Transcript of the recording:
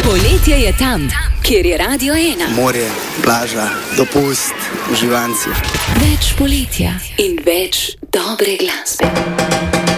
Poletje je tam, kjer je Radio 1. Morje, plaža, dopust, uživanci. Več poletja in več dobre glasbe.